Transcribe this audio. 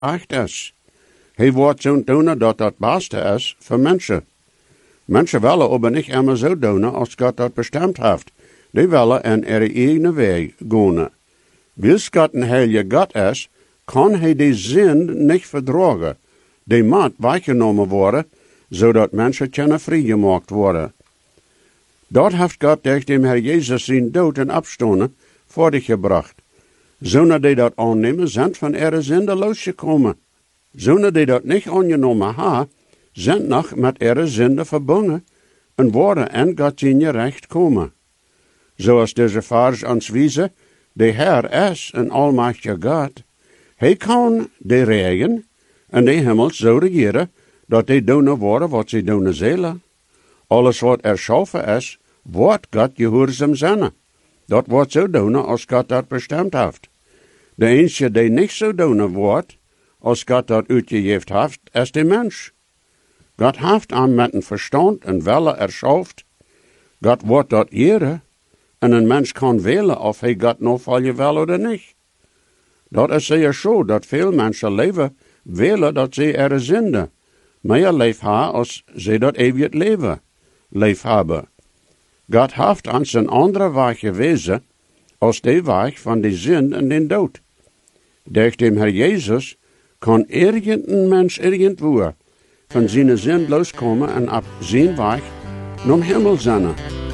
echt is. Hij wordt zo'n doen dat dat beste is voor mensen. Mensen willen aber niet immer zo doen als God dat bestemd heeft. Die willen in ihre eigen weg gaan. Wils God een heilige God is, kan hij die zin niet verdragen. Die moet weggenomen worden, zodat mensen kunnen vrijgemaakt worden. Dat heeft God durch dem Herr Jezus zijn dood en opstonden voor dich gebracht. Zonen die dat aannemen, zijn van ihre zinde losgekomen. Zonen die dat niet aangenomen hebben, zijn nog met ihre zinde verbonden en worden in God zijn recht komen. Zoals deze vers ons wijzen, de Heer is een almachtige God. Hij kan de regen en de hemel zo regeren, dat die doen worden wat ze doen zullen. Alles wat erschaffen is, wordt God gehoorzaam zijn. Dat wordt zo doen als God dat bestemd heeft. De enige die niet zo doen wordt, als God dat uitgegeven heeft, is de mens. God heeft hem met een verstand en wille erschaft. God wordt dat eren. En een mens kan willen of hij God nog vallen wil of niet. Dat is zeer zo dat veel mensen leven willen dat ze er zinde. Meer leef hebben als ze dat eeuwig leven leef hebben. God heeft ons een andere weg gewezen als de weg van de zin en de dood. Durch dem Herr Jezus kan irgendein mens irgendwo van zijn zin loskomen en op zijn weg naar hemel zijn.